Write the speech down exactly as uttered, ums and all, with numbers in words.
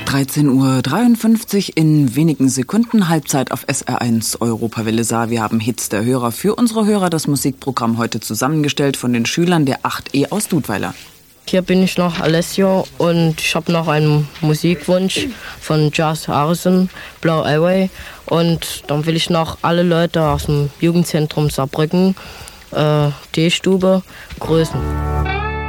dreizehn Uhr dreiundfünfzig in wenigen Sekunden, Halbzeit auf S R eins Europawelle Saar. Wir haben Hits der Hörer für unsere Hörer. Das Musikprogramm heute zusammengestellt von den Schülern der acht E aus Dudweiler. Hier bin ich noch Alessio und ich habe noch einen Musikwunsch von Josh Harrison, Blau Highway. Und dann will ich noch alle Leute aus dem Jugendzentrum Saarbrücken, äh, D-Stube, grüßen.